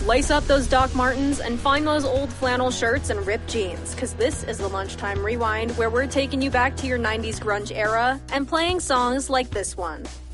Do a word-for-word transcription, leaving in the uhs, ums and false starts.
Lace up those Doc Martens and find those old flannel shirts and ripped jeans, because this is the Lunchtime Rewind, where we're taking you back to your nineties grunge era and playing songs like this one.